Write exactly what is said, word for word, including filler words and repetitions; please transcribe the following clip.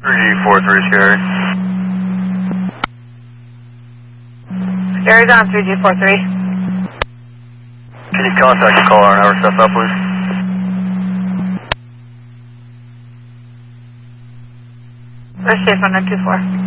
three four three, Scary. Scary's on three G four three. Can you contact the caller and have her stuff up, please? We're safe on nine two four.